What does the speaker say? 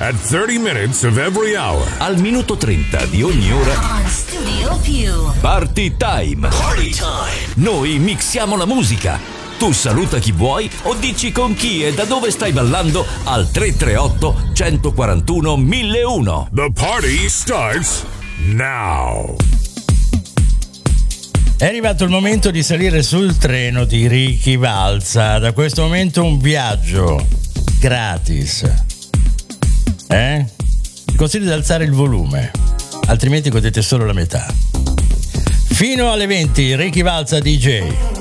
at 30 minutes of every hour. Al minuto 30 di ogni ora. On Studio Più. Party Time. Party time. Noi mixiamo la musica. Tu saluta chi vuoi o dici con chi e da dove stai ballando al 338 141 1001. The party starts now. È arrivato il momento di salire sul treno di Ricky Valza. Da questo momento un viaggio gratis. Consiglio di alzare il volume, altrimenti godete solo la metà. Fino alle 20, Ricky Valza DJ.